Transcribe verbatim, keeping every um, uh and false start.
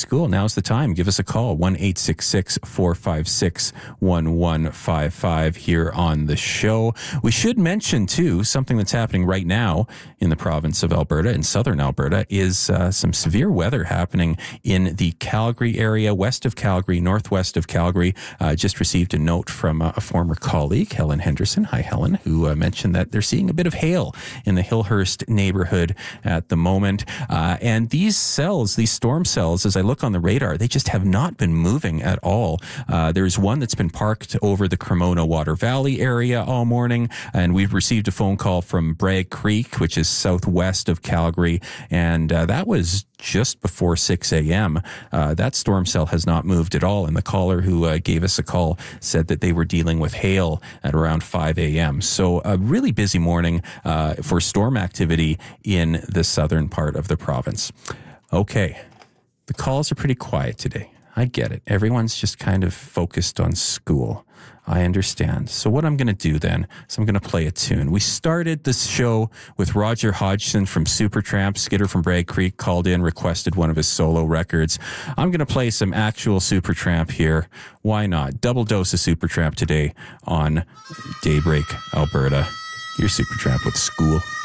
school, now's the time. Give us a call, one eight six six, four five six, one one five five here on the show. We should mention, too, something that's happening right now in the province of Alberta, in southern Alberta, is uh, some severe weather happening in the Calgary area, west of Calgary, northwest of Calgary. Uh, just received a note from uh, a former colleague, Helen Henderson. Hi, Helen, who uh, mentioned that they're seeing a bit of hail in the Hillhurst neighborhood at the moment. Uh, and these cells, these storm cells, as I look on the radar, they just have not been moving at all. Uh, there's one that's been parked over the Cremona Water Valley area all morning, and we've received a phone call from Bragg Creek, which is southwest of Calgary, and uh, that was just before six a.m. Uh, that storm cell has not moved at all, and the caller who uh, gave us a call said that they were dealing with hail at around five a.m. So a really busy morning uh, for storm activity in the southern part of the province. Okay, the calls are pretty quiet today. I get it. Everyone's just kind of focused on school. I understand. So what I'm going to do then is I'm going to play a tune. We started this show with Roger Hodgson from Supertramp. Skidder from Bragg Creek called in, requested one of his solo records. I'm going to play some actual Supertramp here. Why not? Double dose of Supertramp today on Daybreak, Alberta. Here's Supertramp with School.